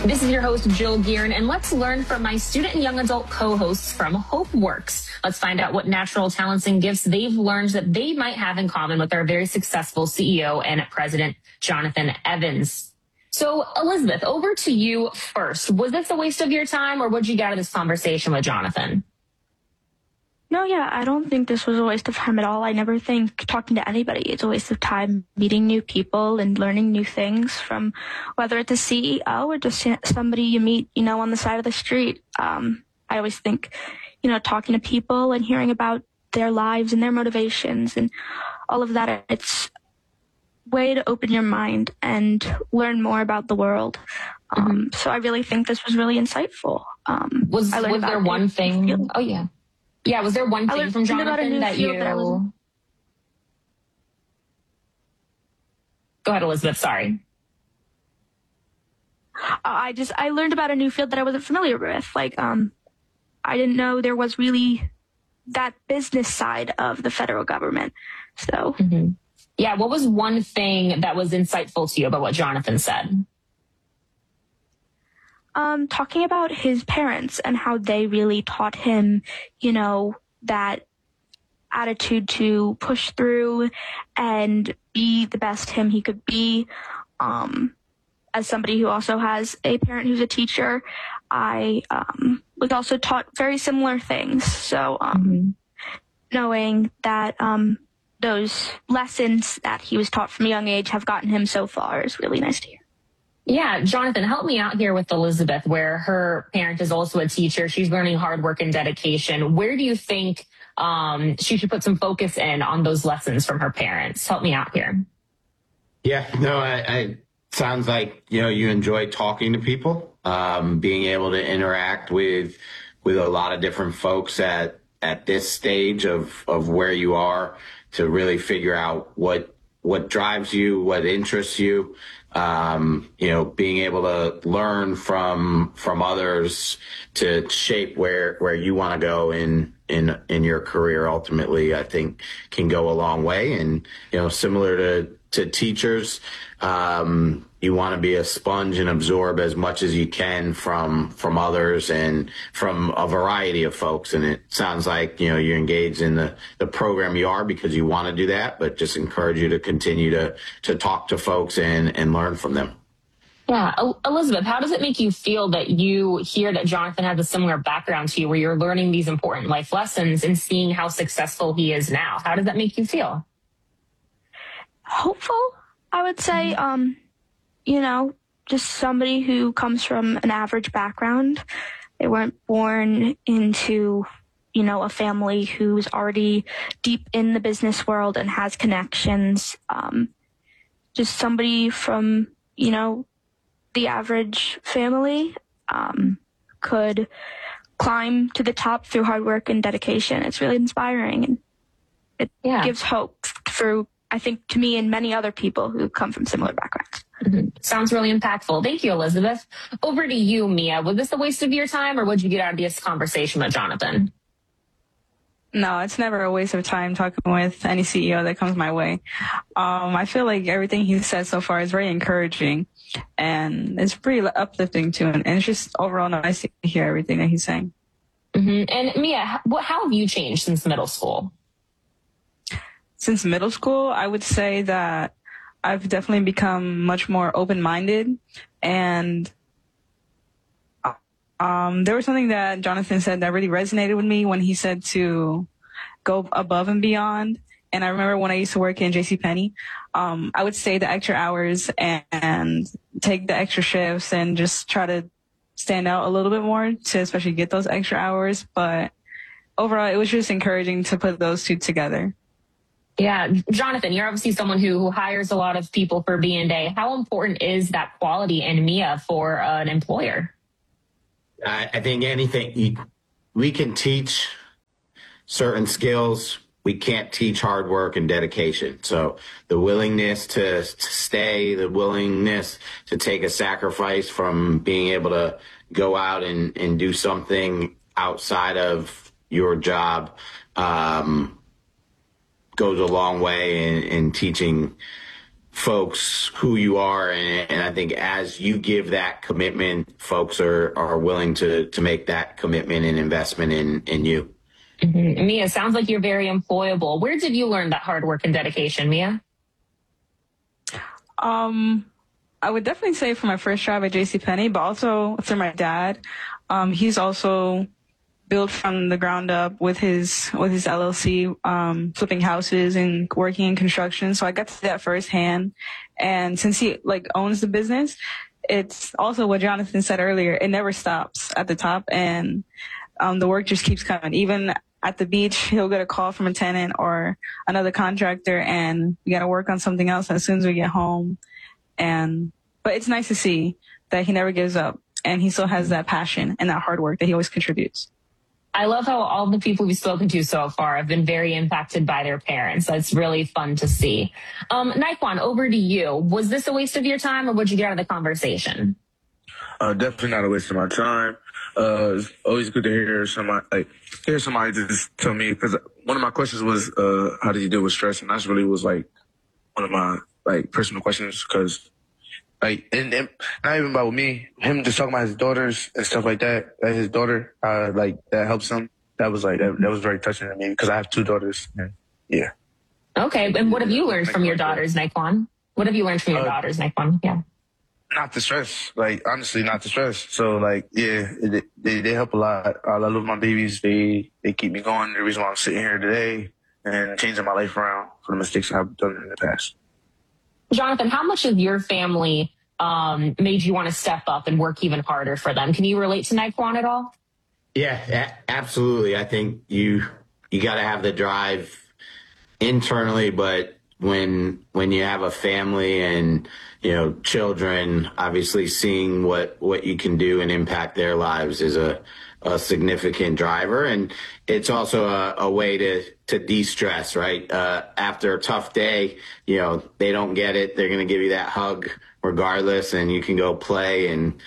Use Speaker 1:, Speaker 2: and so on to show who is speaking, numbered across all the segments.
Speaker 1: This is your host, Jill Gearin, and let's learn from my student and young adult co-hosts from HopeWorks. Let's find out what natural talents and gifts they've learned that they might have in common with our very successful CEO and president, Jonathan Evans. So, Elizabeth, over to you first. Was this a waste of your time, or what did you get out of this conversation with Jonathan?
Speaker 2: No, yeah, I don't think this was a waste of time at all. I never think talking to anybody is a waste of time. Meeting new people and learning new things from whether it's a CEO or just somebody you meet, on the side of the street. I always think, talking to people and hearing about their lives and their motivations and all of that, it's a way to open your mind and learn more about the world. So I really think this was really insightful.
Speaker 1: Was there one thing? Oh, yeah. Yeah, was there one thing from Jonathan that you... Go ahead, Elizabeth, sorry.
Speaker 2: I learned about a new field that I wasn't familiar with. I didn't know there was really that business side of the federal government. So...
Speaker 1: Yeah, what was one thing that was insightful to you about what Jonathan said?
Speaker 2: Talking about his parents and how they really taught him, that attitude to push through and be the best him he could be. As somebody who also has a parent who's a teacher, I was also taught very similar things. So knowing that those lessons that he was taught from a young age have gotten him so far is really nice to hear.
Speaker 1: Yeah, Jonathan, help me out here with Elizabeth, where her parent is also a teacher. She's learning hard work and dedication. Where do you think she should put some focus in on those lessons from her parents? Help me out here.
Speaker 3: Yeah, no, I sounds like, you enjoy talking to people, being able to interact with a lot of different folks at this stage of where you are to really figure out what drives you, what interests you. Being able to learn from others to shape where you want to go in your career ultimately, I think can go a long way. And, similar to teachers, you want to be a sponge and absorb as much as you can from others and from a variety of folks. And it sounds like, you're engaged in the program you are because you want to do that, but just encourage you to continue to talk to folks and learn from them.
Speaker 1: Yeah. Elizabeth, how does it make you feel that you hear that Jonathan has a similar background to you where you're learning these important life lessons and seeing how successful he is now? How does that make you feel?
Speaker 2: Hopeful, I would say. Just somebody who comes from an average background. They weren't born into, a family who's already deep in the business world and has connections. Just somebody from, the average family could climb to the top through hard work and dedication. It's really inspiring, and it gives hope through, I think, to me and many other people who come from similar backgrounds.
Speaker 1: Sounds really impactful. Thank you, Elizabeth. Over to you, Mia. Was this a waste of your time, or what did you get out of this conversation with Jonathan?
Speaker 4: No, it's never a waste of time talking with any CEO that comes my way. I feel like everything he's said so far is very encouraging, and it's pretty uplifting too. And it's just overall nice to hear everything that he's saying.
Speaker 1: And Mia, how have you changed since middle school?
Speaker 4: Since middle school, I would say that I've definitely become much more open-minded, and there was something that Jonathan said that really resonated with me when he said to go above and beyond. And I remember when I used to work in JCPenney, I would stay the extra hours and take the extra shifts and just try to stand out a little bit more to especially get those extra hours. But overall, it was just encouraging to put those two together.
Speaker 1: Yeah. Jonathan, you're obviously someone who hires a lot of people for B&A. How important is that quality in Mia for an employer?
Speaker 3: I think we can teach certain skills. We can't teach hard work and dedication. So the willingness to stay, the willingness to take a sacrifice from being able to go out and do something outside of your job, goes a long way in teaching folks who you are, and I think as you give that commitment, folks are willing to make that commitment and investment in you.
Speaker 1: Mm-hmm. Mia, sounds like you're very employable. Where did you learn that hard work and dedication, Mia?
Speaker 4: I would definitely say for my first job at JCPenney, but also through my dad. He's also built from the ground up with his LLC, flipping houses and working in construction. So I got to see that firsthand. And since he owns the business, it's also what Jonathan said earlier. It never stops at the top, and the work just keeps coming. Even at the beach, he'll get a call from a tenant or another contractor, and we got to work on something else as soon as we get home. But it's nice to see that he never gives up, and he still has that passion and that hard work that he always contributes.
Speaker 1: I love how all the people we've spoken to so far have been very impacted by their parents. That's really fun to see. Naquan, over to you. Was this a waste of your time, or what'd you get out of the conversation?
Speaker 5: Definitely not a waste of my time. It's always good to hear somebody just tell me, because one of my questions was, how did you deal with stress? And that's really was one of my personal questions, because and not even about me, him just talking about his daughters and stuff like that. His daughter, that helps him. That was that was very touching to me, because I have 2 daughters. And, yeah.
Speaker 1: Okay, and what have you learned from your daughters, Naquan? What have you learned from your daughters, Naquan? Yeah.
Speaker 5: Not the stress, honestly, not the stress. So they help a lot. I love my babies. They keep me going. The reason why I'm sitting here today and changing my life around for the mistakes I've done in the past.
Speaker 1: Jonathan, how much of your family made you want to step up and work even harder for them? Can you relate to Naquan at all?
Speaker 3: Yeah, absolutely. I think you got to have the drive internally, but when you have a family and children, obviously seeing what you can do and impact their lives is a significant driver, and it's also a way to de-stress, right? After a tough day, they don't get it. They're going to give you that hug regardless, and you can go play and,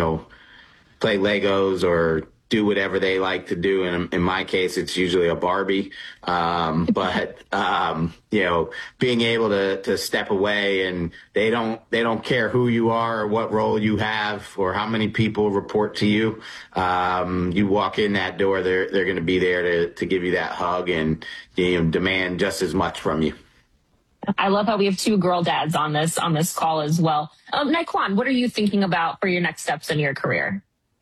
Speaker 3: play Legos or do whatever they like to do. And in my case, it's usually a Barbie. But being able to step away, and they don't care who you are or what role you have or how many people report to you. You walk in that door, they're going to be there to give you that hug and demand just as much from you.
Speaker 1: I love how we have 2 girl dads on this call as well. Naquan, what are you thinking about for your next steps in your career?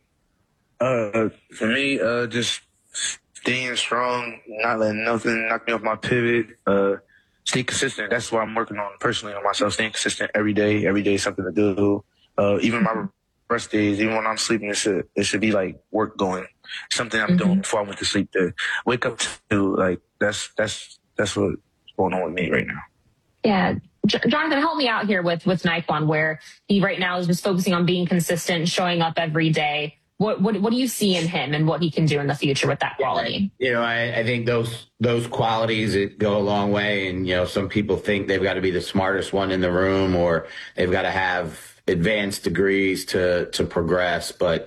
Speaker 5: For me, just staying strong, not letting nothing knock me off my pivot, stay consistent. That's what I'm working on personally on myself, staying consistent every day, something to do. Even my rest days, even when I'm sleeping, it should be work going, something I'm doing before I went to sleep, to wake up to, that's what's going on with me right now.
Speaker 1: Yeah. Jonathan, help me out here with Naquan, where he right now is just focusing on being consistent, showing up every day. What do you see in him and what he can do in the future with that quality?
Speaker 3: I think those qualities go a long way. And, some people think they've got to be the smartest one in the room, or they've got to have advanced degrees to progress. But,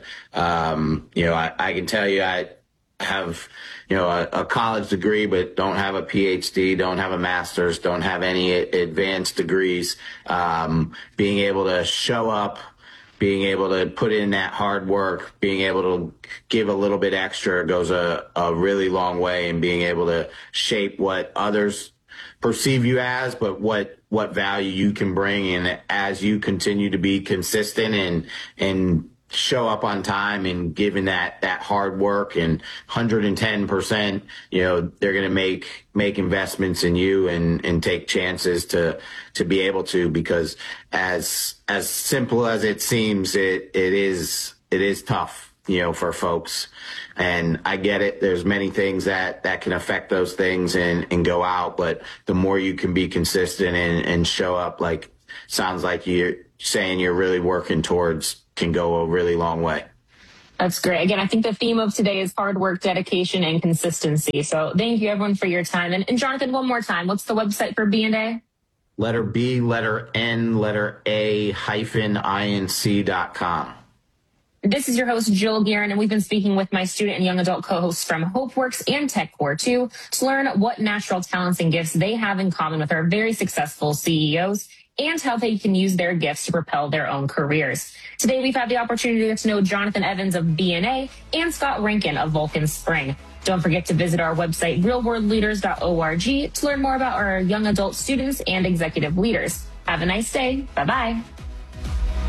Speaker 3: I can tell you, I have, a college degree, but don't have a PhD, don't have a master's, don't have any advanced degrees. Being able to show up, being able to put in that hard work, being able to give a little bit extra goes a really long way in being able to shape what others perceive you as, but what value you can bring. And as you continue to be consistent and show up on time and giving that hard work and 110%, they're going to make investments in you and take chances to be able to, because as simple as it seems, it is tough, for folks. And I get it. There's many things that can affect those things and go out, but the more you can be consistent and show up, sounds like you're saying you're really working towards, can go a really long way.
Speaker 1: That's great. Again, I think the theme of today is hard work, dedication, and consistency. So thank you, everyone, for your time. And Jonathan, one more time, what's the website for B&A?
Speaker 3: Letter B, letter N, letter A, -inc.com.
Speaker 1: This is your host, Jill Guerin, and we've been speaking with my student and young adult co-hosts from HopeWorks and TechCore 2 to learn what natural talents and gifts they have in common with our very successful CEOs and how they can use their gifts to propel their own careers. Today, we've had the opportunity to get to know Jonathan Evans of BNA and Scott Rankin of Vulcan Spring. Don't forget to visit our website, realworldleaders.org, to learn more about our young adult students and executive leaders. Have a nice day. Bye-bye.